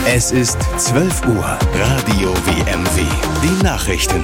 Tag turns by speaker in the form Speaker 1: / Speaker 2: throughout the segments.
Speaker 1: Es ist 12 Uhr. Radio WMW. Die Nachrichten.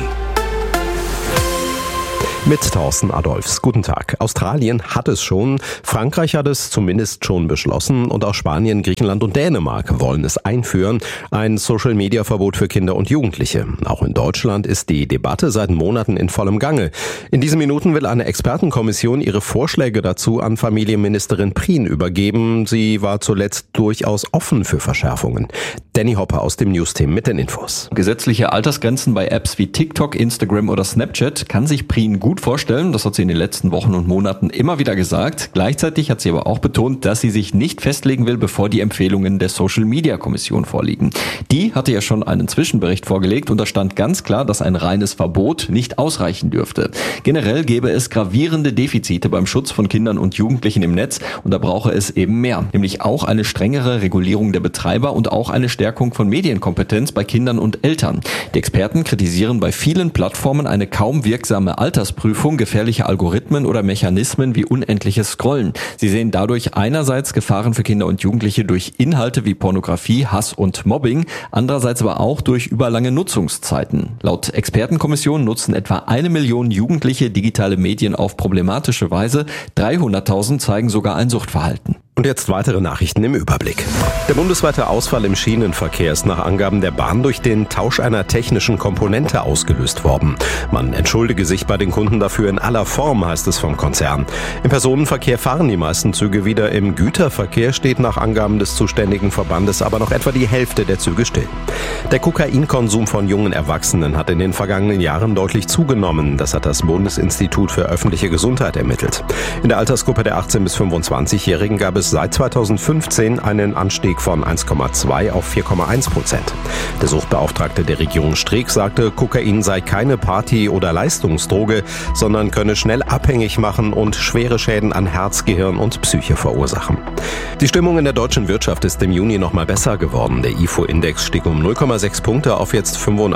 Speaker 2: Mit Thorsten Adolphs. Guten Tag. Australien hat es schon, Frankreich hat es zumindest schon beschlossen und auch Spanien, Griechenland und Dänemark wollen es einführen. Ein Social-Media-Verbot für Kinder und Jugendliche. Auch in Deutschland ist die Debatte seit Monaten in vollem Gange. In diesen Minuten will eine Expertenkommission ihre Vorschläge dazu an Familienministerin Prien übergeben. Sie war zuletzt durchaus offen für Verschärfungen. Danny Hopper aus dem News-Team mit den Infos.
Speaker 3: Gesetzliche Altersgrenzen bei Apps wie TikTok, Instagram oder Snapchat kann sich Prien gut vorstellen. Das hat sie in den letzten Wochen und Monaten immer wieder gesagt. Gleichzeitig hat sie aber auch betont, dass sie sich nicht festlegen will, bevor die Empfehlungen der Social-Media-Kommission vorliegen. Die hatte ja schon einen Zwischenbericht vorgelegt und da stand ganz klar, dass ein reines Verbot nicht ausreichen dürfte. Generell gäbe es gravierende Defizite beim Schutz von Kindern und Jugendlichen im Netz und da brauche es eben mehr. Nämlich auch eine strengere Regulierung der Betreiber und auch eine Stärkung von Medienkompetenz bei Kindern und Eltern. Die Experten kritisieren bei vielen Plattformen eine kaum wirksame Altersprüfung, gefährliche Algorithmen oder Mechanismen wie unendliches Scrollen. Sie sehen dadurch einerseits Gefahren für Kinder und Jugendliche durch Inhalte wie Pornografie, Hass und Mobbing, andererseits aber auch durch überlange Nutzungszeiten. Laut Expertenkommission nutzen etwa 1 Million Jugendliche digitale Medien auf problematische Weise. 300.000 zeigen sogar ein Suchtverhalten.
Speaker 2: Und jetzt weitere Nachrichten im Überblick. Der bundesweite Ausfall im Schienenverkehr ist nach Angaben der Bahn durch den Tausch einer technischen Komponente ausgelöst worden. Man entschuldige sich bei den Kunden dafür in aller Form, heißt es vom Konzern. Im Personenverkehr fahren die meisten Züge wieder. Im Güterverkehr steht nach Angaben des zuständigen Verbandes aber noch etwa die Hälfte der Züge still. Der Kokainkonsum von jungen Erwachsenen hat in den vergangenen Jahren deutlich zugenommen. Das hat das Bundesinstitut für öffentliche Gesundheit ermittelt. In der Altersgruppe der 18- bis 25-Jährigen gab es seit 2015 einen Anstieg von 1,2 auf 4,1%. Der Suchtbeauftragte der Region Streeck sagte, Kokain sei keine Party- oder Leistungsdroge, sondern könne schnell abhängig machen und schwere Schäden an Herz, Gehirn und Psyche verursachen. Die Stimmung in der deutschen Wirtschaft ist im Juni noch mal besser geworden. Der IFO-Index stieg um 0,6 Punkte auf jetzt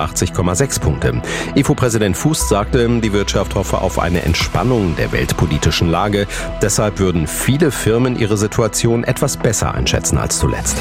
Speaker 2: 85,6 Punkte. IFO-Präsident Fuß sagte, die Wirtschaft hoffe auf eine Entspannung der weltpolitischen Lage. Deshalb würden viele Firmen ihre Situation etwas besser einschätzen als zuletzt.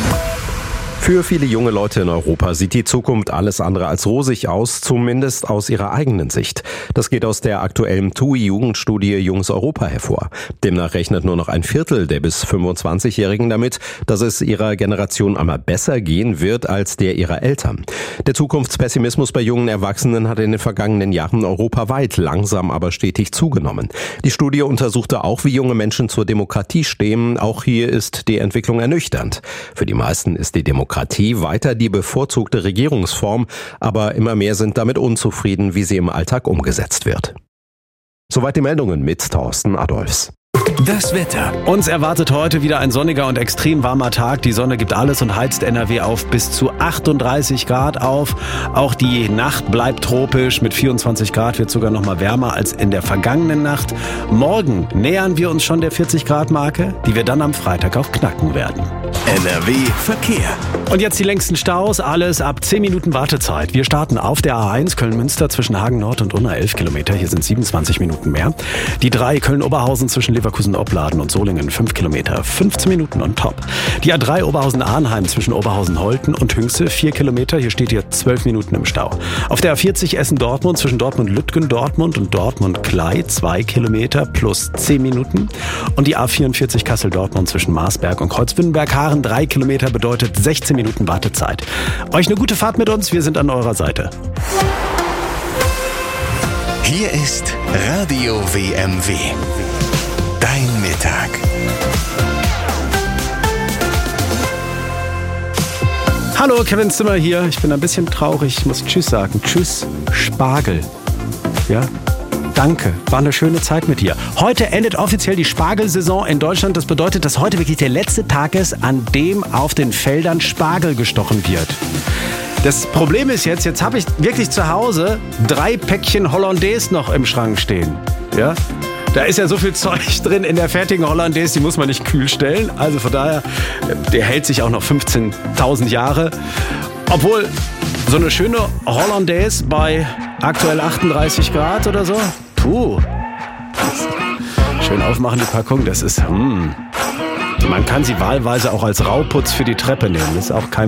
Speaker 2: Für viele junge Leute in Europa sieht die Zukunft alles andere als rosig aus, zumindest aus ihrer eigenen Sicht. Das geht aus der aktuellen TUI-Jugendstudie Junges Europa hervor. Demnach rechnet nur noch ein Viertel der bis 25-Jährigen damit, dass es ihrer Generation einmal besser gehen wird als der ihrer Eltern. Der Zukunftspessimismus bei jungen Erwachsenen hat in den vergangenen Jahren europaweit langsam aber stetig zugenommen. Die Studie untersuchte auch, wie junge Menschen zur Demokratie stehen. Auch hier ist die Entwicklung ernüchternd. Für die meisten ist die Demokratie weiter die bevorzugte Regierungsform, aber immer mehr sind damit unzufrieden, wie sie im Alltag umgesetzt wird. Soweit die Meldungen mit Thorsten Adolphs.
Speaker 1: Das Wetter.
Speaker 4: Uns erwartet heute wieder ein sonniger und extrem warmer Tag. Die Sonne gibt alles und heizt NRW auf bis zu 38 Grad auf. Auch die Nacht bleibt tropisch. Mit 24 Grad wird sogar noch mal wärmer als in der vergangenen Nacht. Morgen nähern wir uns schon der 40-Grad-Marke, die wir dann am Freitag auch knacken werden.
Speaker 1: NRW Verkehr.
Speaker 4: Und jetzt die längsten Staus, alles ab 10 Minuten Wartezeit. Wir starten auf der A1 Köln-Münster zwischen Hagen Nord und Unna 11 Kilometer. Hier sind 27 Minuten mehr. Die 3 Köln-Oberhausen zwischen Leverkusen-Opladen und Solingen 5 Kilometer, 15 Minuten on top. Die A3 Oberhausen-Arnheim zwischen Oberhausen-Holten und Hünxe 4 Kilometer. Hier steht ihr 12 Minuten im Stau. Auf der A40 Essen-Dortmund zwischen Dortmund-Lütgen-Dortmund und Dortmund-Klei 2 Kilometer plus 10 Minuten. Und die A44 Kassel-Dortmund zwischen Marsberg und Kreuzwindenberg-Haaren 3 Kilometer bedeutet 16 Minuten Wartezeit. Euch eine gute Fahrt mit uns, wir sind an eurer Seite.
Speaker 1: Hier ist Radio WMW. Dein Mittag.
Speaker 4: Hallo, Kevin Zimmer hier. Ich bin ein bisschen traurig, ich muss Tschüss sagen. Tschüss, Spargel. Ja? Danke, war eine schöne Zeit mit dir. Heute endet offiziell die Spargelsaison in Deutschland. Das bedeutet, dass heute wirklich der letzte Tag ist, an dem auf den Feldern Spargel gestochen wird. Das Problem ist jetzt habe ich wirklich zu Hause 3 Päckchen Hollandaise noch im Schrank stehen. Ja? Da ist ja so viel Zeug drin in der fertigen Hollandaise, die muss man nicht kühl stellen. Also von daher, der hält sich auch noch 15.000 Jahre. Obwohl, so eine schöne Hollandaise bei aktuell 38 Grad oder so. Puh. Schön aufmachen die Packung, das ist... Man kann sie wahlweise auch als Rauputz für die Treppe nehmen. Das ist auch kein